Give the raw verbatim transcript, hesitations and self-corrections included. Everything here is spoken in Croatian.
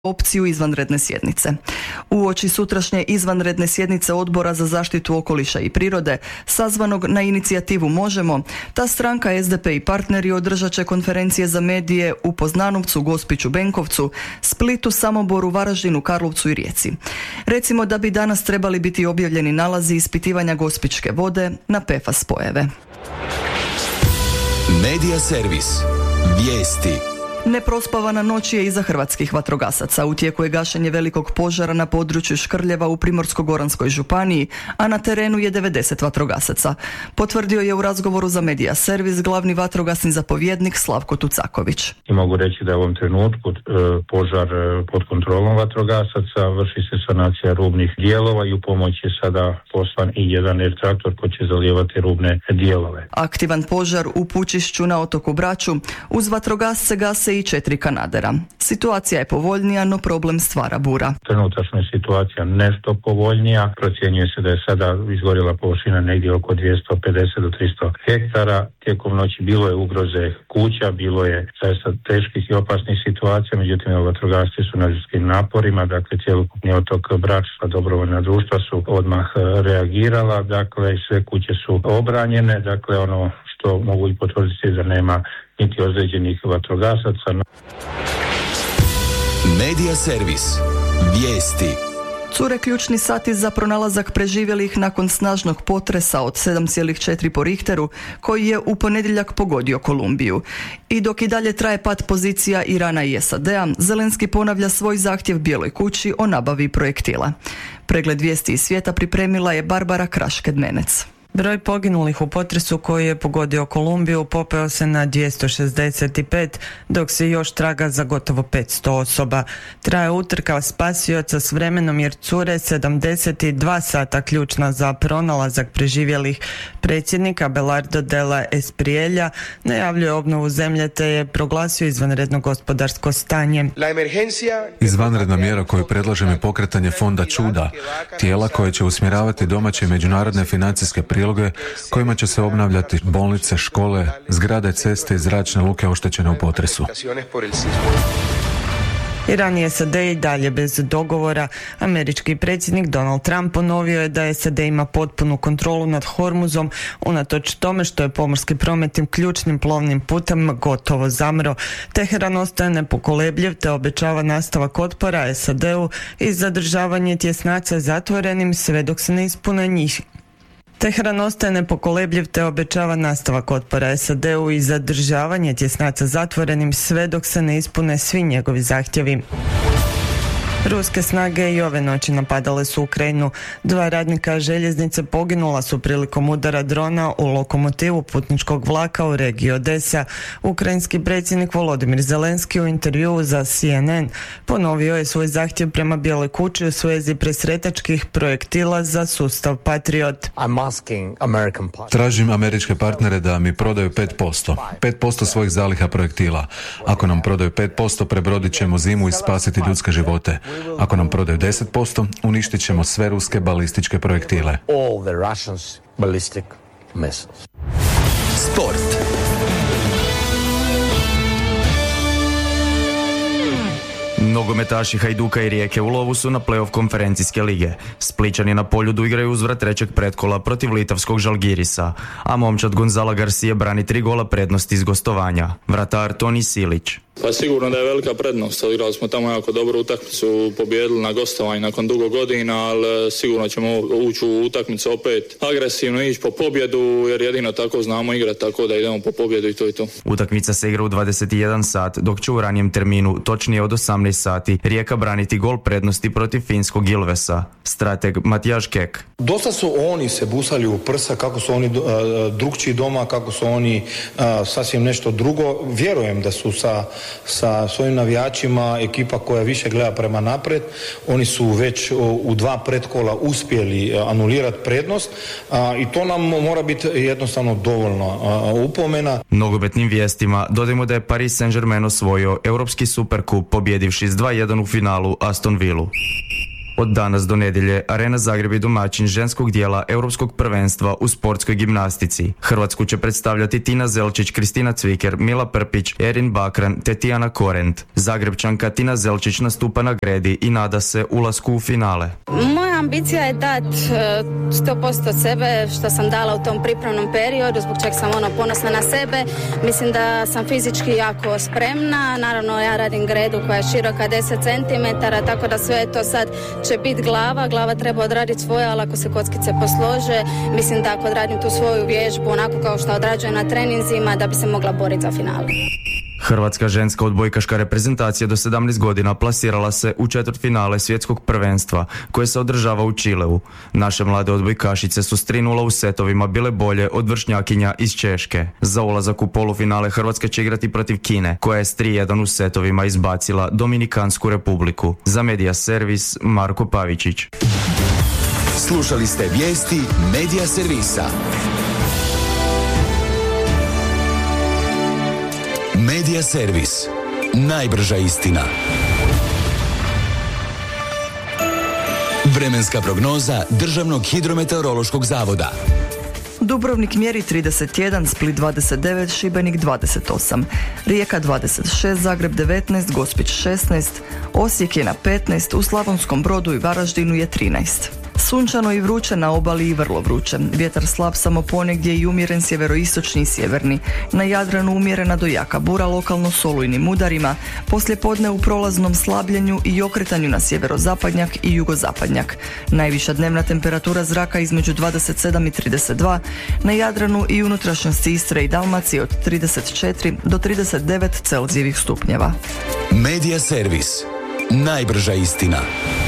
opciju izvanredne sjednice. Uoči sutrašnje izvanredne sjednice Odbora za zaštitu okoliša i prirode, sazvanog na inicijativu Možemo, ta stranka S D P i partneri održat će konferencije za medije u Poznanovcu, Gospiću, Benkovcu, Splitu, Samoboru, Varaždinu, Karlovcu i Rijeci. Recimo da bi danas trebali biti objavljeni nalazi ispitivanja gospićke vode na P F A S spojeve. Medija servis. Vijesti. Neprospavana noć je iza hrvatskih vatrogasaca. U tijeku je gašenje velikog požara na području Škrljeva u Primorsko-goranskoj županiji, a na terenu je devedeset vatrogasaca. Potvrdio je u razgovoru za Medija servis glavni vatrogasni zapovjednik Slavko Tucaković. I mogu reći da je u ovom trenutku e, požar e, pod kontrolom vatrogasaca, vrši se sanacija rubnih dijelova i u pomoć je sada poslan i jedan er traktor koji će zalijevati rubne dijelove. Aktivan požar u Pučišću na otoku Braču, uz vatrogasce gase i četiri kanadera. Situacija je povoljnija, no problem stvara bura. Trenutačno je situacija nešto povoljnija. Procjenjuje se da je sada izgorila površina negdje oko dvjesto pedeset do tristo hektara. Tijekom noći bilo je ugroze kuća, bilo je zaista teških i opasnih situacija, međutim vatrogasci su na ljudskim naporima, dakle cjelokupni otok Brač, sva dobrovoljna društva su odmah reagirala, dakle sve kuće su obranjene, dakle ono što mogu i potvrditi da nema niti ozlijeđenih vatrogasaca. Medija servis. Vijesti. Cure ključni sati za pronalazak preživjelih nakon snažnog potresa od sedam zarez četiri po Richteru koji je u ponedjeljak pogodio Kolumbiju. I dok i dalje traje pad pozicija Irana i S A D-a, Zelenski ponavlja svoj zahtjev Bijeloj kući o nabavi projektila. Pregled vijesti iz svijeta pripremila je Barbara Kraš-Kedmenec. Broj poginulih u potresu koji je pogodio Kolumbiju popeo se na dvjesto šezdeset pet, dok se još traga za gotovo petsto osoba. Traje utrka spasioca s vremenom jer cure sedamdeset dva sata ključna za pronalazak preživjelih. Predsjednik Abelardo de la Espriella najavljuje obnovu zemlje te je proglasio izvanredno gospodarsko stanje. Izvanredna mjera koju predlažem je pokretanje fonda Čuda, tijela koje će usmjeravati domaće i međunarodne financijske priloge kojima će se obnavljati bolnice, škole, zgrade, ceste i zračne luke oštećene u potresu. Iran i S A D i dalje bez dogovora. Američki predsjednik Donald Trump ponovio je da S A D ima potpunu kontrolu nad Hormuzom, unatoč tome što je pomorski promet tim ključnim plovnim putem gotovo zamro. Teheran ostaje nepokolebljiv te obećava nastavak otpora S A D-u i zadržavanje tjesnaca zatvorenim sve dok se ne ispune njih. Teheran ostaje nepokolebljiv te obećava nastavak otpora S A D-u i zadržavanje tjesnaca zatvorenim sve dok se ne ispune svi njegovi zahtjevi. Ruske snage i ove noći napadale su Ukrajinu. Dva radnika željeznice poginula su prilikom udara drona u lokomotivu putničkog vlaka u regiji Odesa. Ukrajinski predsjednik Volodimir Zelenski u intervjuu za C N N ponovio je svoj zahtjev prema Bijeloj kući u svezi presretačkih projektila za sustav Patriot. Tražim američke partnere da mi prodaju pet posto. pet posto svojih zaliha projektila. Ako nam prodaju pet posto, prebrodit ćemo zimu i spasiti ljudske živote. Ako nam prodaju deset posto, uništit ćemo sve ruske balističke projektile. Sport. Nogometaši Hajduka i Rijeke u lovu su na play-off konferencijske lige. Splićani na Poljudu igraju uzvrat trećeg pretkola protiv litavskog Žalgirisa, a momčad Gonzala Garcia brani tri gola prednosti iz gostovanja. Vratar Toni Silić. Pa sigurno da je velika prednost, odigrali smo tamo jako dobru utakmicu, pobijedili na gostovanju nakon dugo godina, ali sigurno ćemo ući u utakmicu opet agresivno, ići po pobjedu, jer jedino tako znamo igrati, tako da idemo po pobjedu i to i to. Utakmica se igra u dvadeset jedan sat, dok će u ranijem terminu, točnije od osamnaest sati, Rijeka braniti gol prednosti protiv finskog Ilvesa. Strateg Matijaš Kek. Dosta su oni se busali u prsa, kako su oni uh, drugčiji doma, kako su oni uh, sasvim nešto drugo. Vjerujem da su sa sa svojim navijačima ekipa koja više gleda prema naprijed. Oni su već u dva pretkola uspjeli anulirati prednost a, i to nam mora biti jednostavno dovoljno a, upomena. Nogometnim vijestima dodajmo da je Paris Saint-Germain osvojio Europski superkup pobjedivši s dva jedan u finalu Aston Villu. Od danas do nedjelje Arena Zagreb je domaćin ženskog dijela Europskog prvenstva u sportskoj gimnastici. Hrvatsku će predstavljati Tina Zelčić, Kristina Cviker, Mila Prpić, Erin Bakran te Tijana Korent. Zagrebčanka Tina Zelčić nastupa na gredi i nada se ulasku u finale. Moja ambicija je dati sto posto sebe što sam dala u tom pripremnom periodu, zbog čega sam ono ponosna na sebe. Mislim da sam fizički jako spremna. Naravno, ja radim gredu koja je široka deset centimetara, tako da sve to sad će biti glava. Glava treba odraditi svoje, ali ako se kockice poslože, mislim da ako odradim tu svoju vježbu onako kao što odrađujem na treninzima, da bi se mogla boriti za finale. Hrvatska ženska odbojkaška reprezentacija do sedamnaest godina plasirala se u četvrtfinale svjetskog prvenstva koje se održava u Čileu. Naše mlade odbojkašice su s tri nula u setovima bile bolje od vršnjakinja iz Češke. Za ulazak u polufinale Hrvatska će igrati protiv Kine, koja je s tri jedan u setovima izbacila Dominikansku republiku. Za Medija Servis, Marko Pavičić. Slušali ste vijesti Medija Servisa. Medija Servis. Najbrža istina. Vremenska prognoza Državnog hidrometeorološkog zavoda. Dubrovnik mjeri trideset jedan, Split dvadeset devet, Šibenik dvadeset osam, Rijeka dvadeset šest, Zagreb devetnaest, Gospić šesnaest, Osijek je na petnaest, u Slavonskom Brodu i Varaždinu je trinaest. Sunčano i vruće na obali i vrlo vruće. Vjetar slab samo ponegdje i umjeren sjeveroistočni i sjeverni. Na Jadranu umjerena do jaka bura, lokalno s olujnim udarima. Poslijepodne u prolaznom slabljenju i okretanju na sjeverozapadnjak i jugozapadnjak. Najviša dnevna temperatura zraka između dvadeset sedam i trideset dva. Na Jadranu i unutrašnjosti Istre i Dalmacije od trideset četiri do trideset devet Celzijevih stupnjeva. Medija Servis. Najbrža istina.